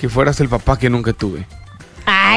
que fueras el papá que nunca tuve. Ay.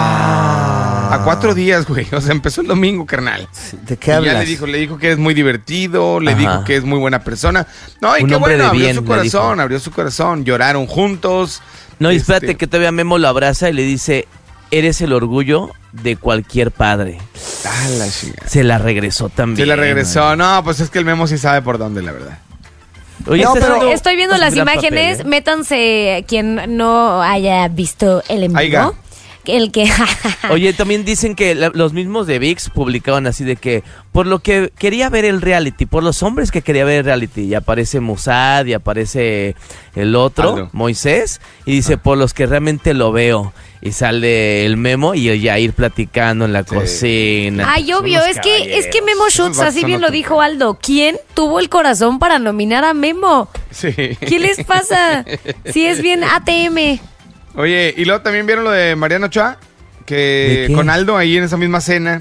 A 4 días, güey. O sea, empezó el domingo, carnal. ¿De qué hablas? Ya le dijo que es muy divertido, le dijo que es muy buena persona. No, y Un qué hombre bueno, de abrió bien, su corazón, lloraron juntos. No, y espérate que todavía Memo lo abraza y le dice, eres el orgullo de cualquier padre. Ah, la chingada. Se la regresó también. Se la regresó. Güey. No, pues es que el Memo sí sabe por dónde, la verdad. Oye, No, este pero es un- Estoy viendo es un las gran imágenes. papel, ¿eh? Métanse quien no haya visto el en Aiga. vivo. El que... Oye, también dicen que los mismos de ViX publicaban así de que por lo que quería ver el reality, por los hombres que quería ver el reality, y aparece Musad y aparece el otro, Aldo. Moisés, y dice por los que realmente lo veo. Y sale el Memo y el Yair platicando en la cocina. Ay, obvio, Son es unos que Memo Schutz, vatos así son bien lo otro dijo Aldo. ¿Quién tuvo el corazón para nominar a Memo? Sí. ¿Qué les pasa? Si es bien ATM. Oye, y luego también vieron lo de Mariano Ochoa, ¿De que qué? con Aldo ahí en esa misma cena,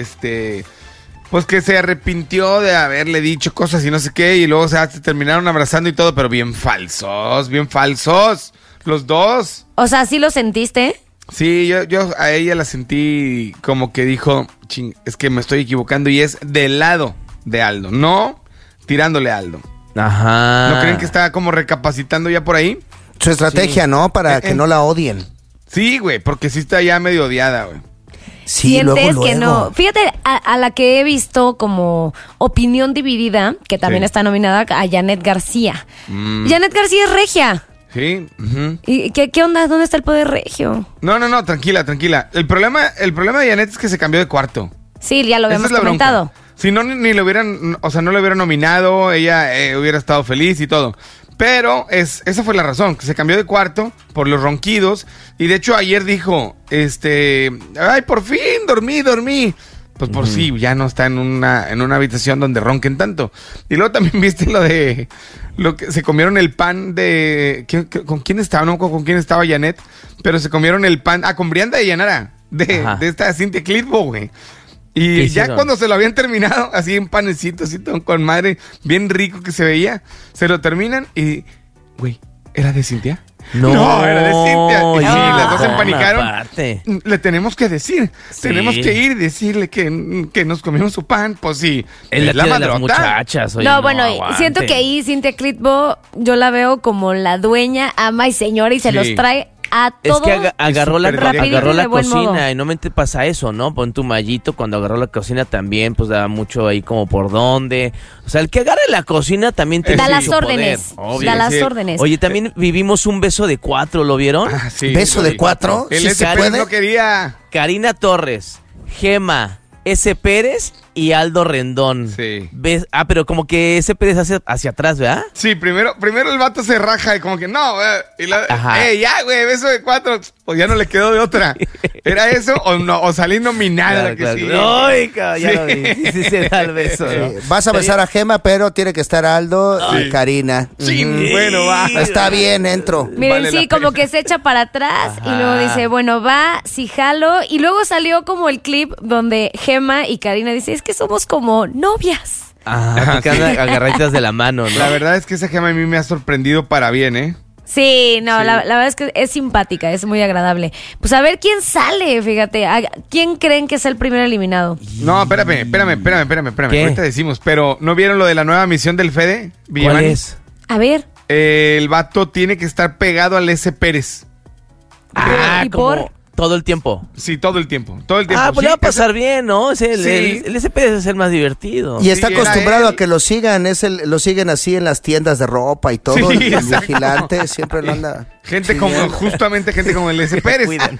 pues que se arrepintió de haberle dicho cosas y no sé qué, y luego se terminaron abrazando y todo, pero bien falsos, los dos. O sea, ¿sí lo sentiste? Sí, yo a ella la sentí como que dijo, ching, es que me estoy equivocando y es del lado de Aldo, no tirándole a Aldo. Ajá. ¿No creen que está como recapacitando ya por ahí? Su estrategia, ¿no? Para que no la odien. Sí, güey, porque sí está ya medio odiada, güey. Sí, Sientes luego. que no. Fíjate, a la que he visto como opinión dividida, que también Sí. está nominada, a Janet García. Janet García es regia. Sí. Ujú. ¿Y qué onda? ¿Dónde está el poder regio? No, tranquila. El problema de Janet es que se cambió de cuarto. Sí, ya lo Esa habíamos es la comentado. bronca. Si no, ni le hubieran, o sea, no le hubieran nominado, ella hubiera estado feliz y todo. Pero esa fue la razón, que se cambió de cuarto por los ronquidos. Y de hecho ayer dijo, ay, por fin, dormí. Pues por sí, ya no está en una habitación donde ronquen tanto. Y luego también viste lo que se comieron el pan de... ¿Con quién estaba? No con quién estaba Janet, pero se comieron el pan... con Brianda de Llanara, de esta Cintia Clitbo, güey. Y ya cuando se lo habían terminado, así en panecito, así todo con madre, bien rico que se veía, se lo terminan y... Güey, ¿era de Cintia? No, era de Cintia. Y sí, las dos se empanicaron. Aparte. Le tenemos que decir, Sí. tenemos que ir y decirle que nos comimos su pan, pues sí. Es la tía de las madrota. muchachas. Oye, No, bueno, aguante. siento que ahí Cintia Clitbo, yo la veo como la dueña, ama y señora y se Sí. los trae a Es todos. que agarró la, súper directo. agarró la De buen cocina modo. y no me pasa eso, ¿no? Pon tu mallito, cuando agarró la cocina también, pues daba mucho ahí como por dónde. O sea, el que agarre la cocina también tiene Da Sí. las mucho órdenes. poder, obvio. Da las sí. órdenes. Oye, también vivimos un beso de 4, ¿lo vieron? Ah, sí, ¿Beso sí. de 4? El ¿Sí S. se Pérez puede? no quería. Karina Torres, Gema, S. Pérez y Aldo Rendón. Sí. ¿Ves? Pero como que S. Pérez hacia atrás, ¿verdad? Sí, primero el vato se raja y como que no, y Ajá. ya, güey, beso de 4, pues ya no le quedó de otra. ¿Era eso o no? O salir nominada, que sí. Ay, ya Sí. lo vi. Sí se da el beso, ¿no? Vas a besar a Gema, pero tiene que estar Aldo y Karina. Sí, Ujú. bueno, va. Está bien, entro. Miren, Vale sí, la como pena. que se echa para atrás y Ajá. luego dice, bueno, va, sí jalo. Y luego salió como el clip donde Gema y Karina dicen, es que somos como novias. Ajá, porque andan agarraditas de la mano, ¿no? La verdad es que esa Gema a mí me ha sorprendido para bien, ¿eh? Sí, no, Sí. La verdad es que es simpática, es muy agradable. Pues a ver quién sale, fíjate. ¿Quién creen que es el primer eliminado? No, espérame. ¿Qué? Ahorita decimos, pero ¿no vieron lo de la nueva misión del Fede? ¿Cuál Villamani? es? A ver. El vato tiene que estar pegado al S. Pérez. Ah, ¿Y como por? todo el tiempo. Sí, todo el tiempo. Pues Sí, le va a pasar bien, ¿no? El SP debe ser más divertido. Y está Sí, era acostumbrado él. a que lo sigan, lo siguen así en las tiendas de ropa y todo. Sí, el exacto. vigilante siempre lo anda. Gente como el S. Pérez. Cuidan.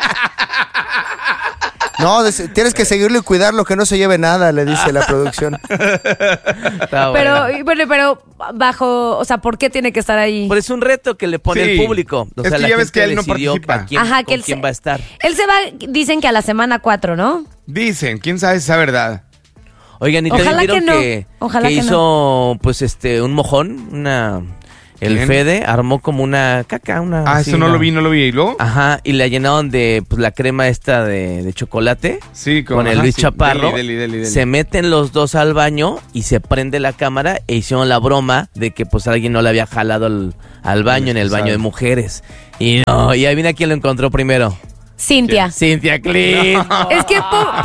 No, tienes que seguirlo y cuidarlo, que no se lleve nada, le dice la producción. Está Pero, bueno. pero bajo, o sea, ¿por qué tiene que estar ahí? Pero es un reto que le pone Sí. el público. O Es sea, que la ya ves gente que él no decidió participa. a quién, Ajá, que con él quién se- va a estar. Él se va, dicen que a la semana 4, ¿no? Dicen, quién sabe si es verdad. Oigan, y Ojalá también vieron que no. que, Ojalá que que hizo pues un mojón, el ¿Quién? Fede armó como una caca, así, Eso no lo vi. ¿Y luego? Ajá, y la llenaron de pues la crema esta de chocolate. Sí, Con el ajá, Luis sí. Chaparro, Deli. se meten los dos al baño y se prende la cámara e hicieron la broma de que pues alguien no le había jalado al baño en el baño de mujeres. Y no, y adivina quién lo encontró primero. Cintia. Cintia Clip. Es que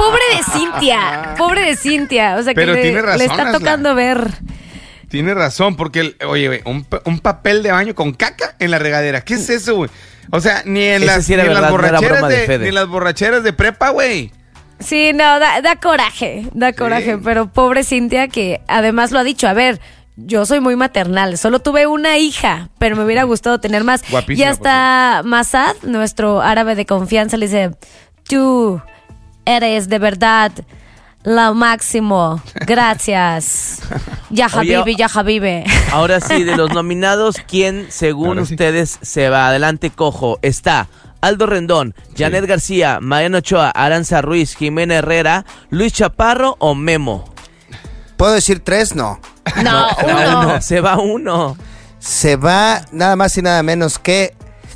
pobre de Cintia. O sea, Pero que tiene razón, le está Asla. tocando ver. Tiene razón, porque, oye, un papel de baño con caca en la regadera. ¿Qué es eso, güey? O sea, ni en Ese las, sí era ni en las verdad, no era borracheras broma de de, Fede. ni en las borracheras de prepa, güey. Sí, no, da coraje, pero pobre Cintia que además lo ha dicho, a ver, yo soy muy maternal, solo tuve una hija, pero me hubiera gustado tener más. Guapísima, Y hasta Masad, nuestro árabe de confianza, le dice, tú eres de verdad lo máximo, gracias. Ya Oye, Habibi, ya Habibi. Ahora sí, de los nominados, ¿quién según Ahora sí. ustedes se va? Adelante, cojo. Está Aldo Rendón, Janet García, Mariano Ochoa, Aranza Ruiz, Jimena Herrera, Luis Chaparro o Memo. ¿Puedo decir 3? No. No, uno. Se va uno. Se va nada más y nada menos que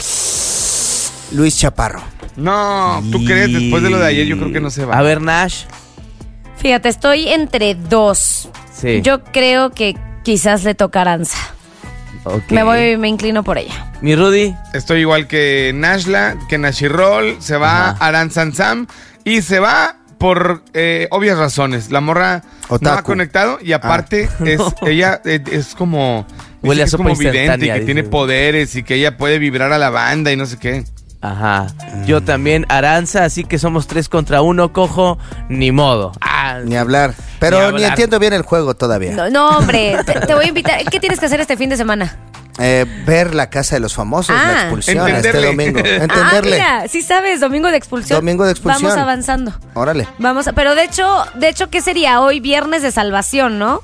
Luis Chaparro. No, ¿tú crees? Después de lo de ayer, yo creo que no se va. A ver, Nash. Fíjate, estoy entre dos. Sí. Yo creo que quizás le toca a Aranza. Ok. Me inclino por ella. Mi Rudy. Estoy igual que Nashla, que Nashirol, se va Ajá. Aran Sansam y se va por obvias razones. La morra no Otaku. ha conectado y aparte ella es como... Huele dice a que es sopa como vidente y instantánea, que dice. tiene poderes y que ella puede vibrar a la banda y no sé qué. Ajá. Yo también, Aranza, así que somos 3 contra 1, cojo, ni modo. Ni hablar. Pero Ni ni, hablar. entiendo bien el juego todavía. No, hombre, te voy a invitar. ¿Qué tienes que hacer este fin de semana? Ver La Casa de los Famosos, Ah. la expulsión este Entenderle. domingo. Ah, Entenderle. mira, sí sabes, domingo de expulsión. Domingo de expulsión. Vamos avanzando. Órale. Pero de hecho, ¿qué sería hoy? Viernes de salvación, ¿no?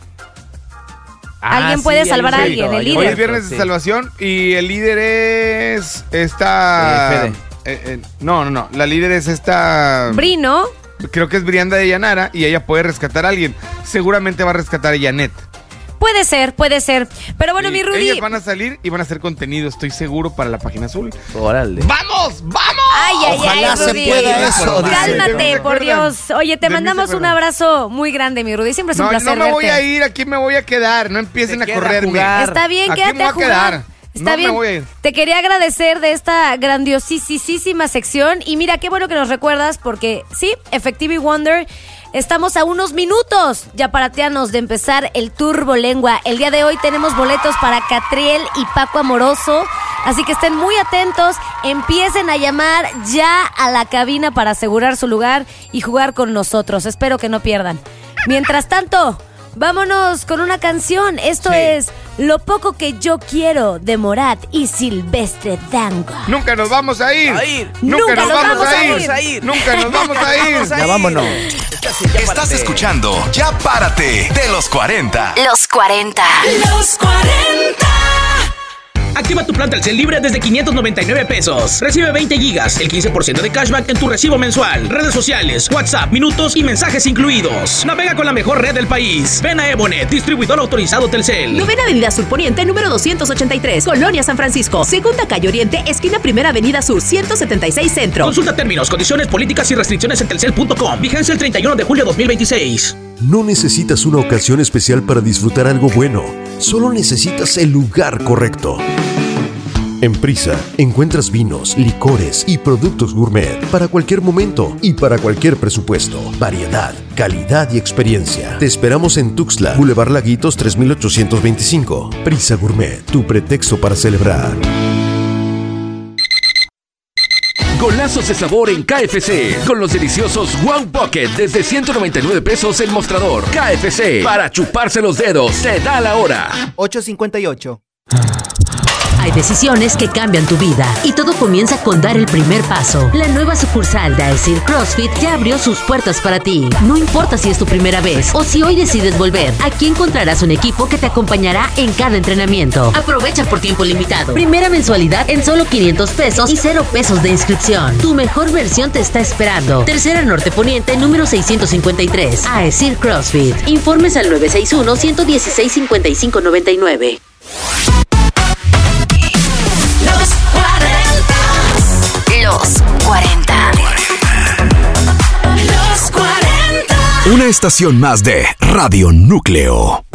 Alguien puede salvar a alguien, el líder. Hoy es viernes de salvación y el líder es esta... No, la líder es esta... Brino. Creo que es Brianda de Llanara y ella puede rescatar a alguien. Seguramente va a rescatar a Janet. Puede ser. Pero bueno, Y mi Rudy. ellas van a salir y van a hacer contenido, estoy seguro, para la página azul. Órale. ¡Vamos! Ay, Ojalá se Rudy. pueda eso, dice. Cálmate, ¿Se por acuerdan? Dios. Oye, te De mí mandamos se un acuerdan. abrazo muy grande, mi Rudy. Siempre es un placer no me voy verte. a ir, aquí me voy a quedar. No empiecen Se a queda correrme. a jugar. Está bien, Aquí quédate me voy a a jugar. quedar. Está No bien. me voy a ir. Te quería agradecer de esta grandiosísima sección. Y mira, qué bueno que nos recuerdas porque sí, Effectivity Wonder, estamos a unos minutos ya parateanos de empezar el Turbo Lengua. El día de hoy tenemos boletos para Catriel y Paco Amoroso. Así que estén muy atentos, empiecen a llamar ya a la cabina para asegurar su lugar y jugar con nosotros. Espero que no pierdan. Mientras tanto, vámonos con una canción. Esto Sí. es Lo Poco Que Yo Quiero de Morat y Silvestre Dango. Nunca nos vamos a ir. A ir. Nunca nos vamos a a ir. Nunca nos vamos a ir. Ya vámonos. Estás escuchando Ya Párate de los 40. Los 40. Los 40. Activa tu plan Telcel libre desde 599 pesos. Recibe 20 gigas, el 15% de cashback en tu recibo mensual. Redes sociales, WhatsApp, minutos y mensajes incluidos. Navega con la mejor red del país. Ven a Ebonet, distribuidor autorizado Telcel. Novena Avenida Sur Poniente, número 283, Colonia San Francisco. Segunda Calle Oriente, esquina Primera Avenida Sur, 176 Centro. Consulta términos, condiciones, políticas y restricciones en telcel.com. Vigencia el 31 de julio 2026. No necesitas una ocasión especial para disfrutar algo bueno. Solo necesitas el lugar correcto. En Prisa encuentras vinos, licores y productos gourmet para cualquier momento y para cualquier presupuesto. Variedad, calidad y experiencia. Te esperamos en Tuxtla, Boulevard Laguitos 3825. Prisa Gourmet, tu pretexto para celebrar. Golazos de sabor en KFC, con los deliciosos Wow Pocket desde 199 pesos el mostrador. KFC, para chuparse los dedos, se da la hora. 8:58. Hay decisiones que cambian tu vida y todo comienza con dar el primer paso. La nueva sucursal de Aesir CrossFit ya abrió sus puertas para ti. No importa si es tu primera vez o si hoy decides volver, aquí encontrarás un equipo que te acompañará en cada entrenamiento. Aprovecha por tiempo limitado. Primera mensualidad en solo 500 pesos y 0 pesos de inscripción. Tu mejor versión te está esperando. Tercera Norte Poniente, número 653. Aesir CrossFit. Informes al 961-116-5599. Los 40. Una estación más de Radio Núcleo.